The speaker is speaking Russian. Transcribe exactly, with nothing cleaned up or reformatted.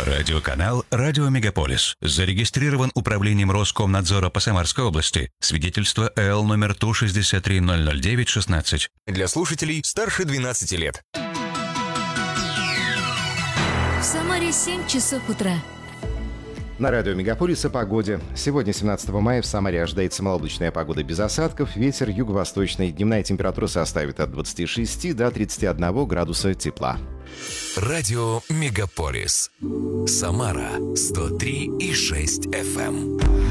Радиоканал «Радио Мегаполис». Зарегистрирован Управлением Роскомнадзора по Самарской области. Свидетельство эл номер Ту шестьдесят три ноль ноль девять шестнадцать. Для слушателей старше двенадцати лет. В Самаре семь часов утра. На радио Мегаполис о погоде. Сегодня, семнадцатого мая, в Самаре ожидается малооблачная погода без осадков. Ветер юго-восточный. Дневная температура составит от двадцати шести до тридцати одного градуса тепла. Радио Мегаполис. Самара сто три и шесть эф эм.